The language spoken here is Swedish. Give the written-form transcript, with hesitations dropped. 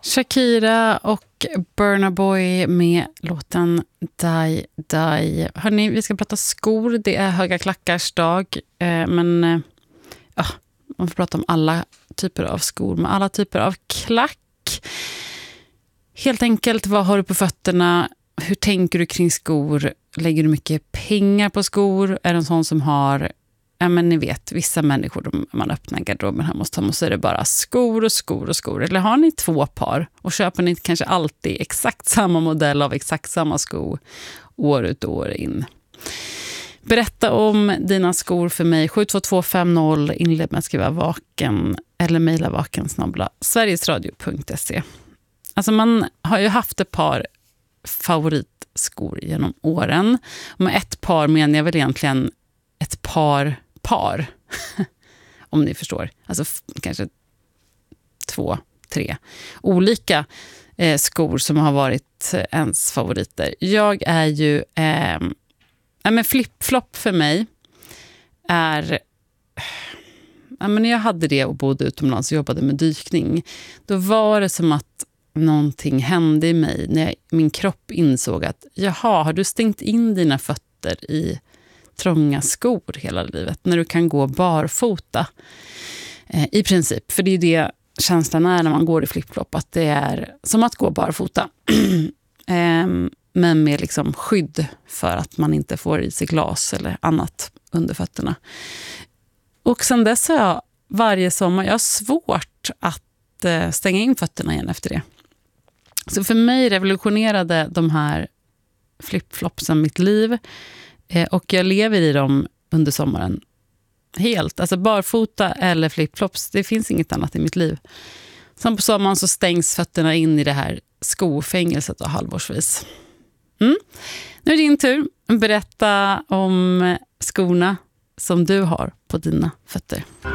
Shakira och Burna Boy med låten Die Die. Hörrni, vi ska prata skor. Det är höga klackars dag. Men man får prata om alla typer av skor med alla typer av klack. Helt enkelt, vad har du på fötterna? Hur tänker du kring skor? Lägger du mycket pengar på skor? Är det en sån som har... Ja, men ni vet, vissa människor, man öppnar garderoben hemma hos dem och så är det bara skor och skor och skor. Eller har ni 2 par och köper ni kanske alltid exakt samma modell av exakt samma sko år ut och år in. Berätta om dina skor för mig. 72250, inled med att skriva vaken eller mejla vaken@sverigesradio.se. Alltså man har ju haft ett par favoritskor genom åren. Och med ett par menar jag väl egentligen ett par om ni förstår. Alltså kanske 2, 3 olika skor som har varit ens favoriter. Jag är ju men flip-flop för mig är när jag hade det och bodde utomlands och jobbade med dykning, då var det som att någonting hände i mig när min kropp insåg att jaha, har du stängt in dina fötter i trånga skor hela livet när du kan gå barfota i princip, för det är det känslan är när man går i flip-flop, att det är som att gå barfota men med liksom skydd för att man inte får i sig glas eller annat under fötterna. Och sen dess har jag varje sommar, jag har svårt att stänga in fötterna igen efter det. Så för mig revolutionerade de här flip-flopsen mitt liv. Och jag lever i dem under sommaren helt. Alltså barfota eller flipflops, det finns inget annat i mitt liv. Sen på sommaren så stängs fötterna in i det här skofängelset och halvårsvis. Nu är det din tur. Berätta om skorna som du har på dina fötter.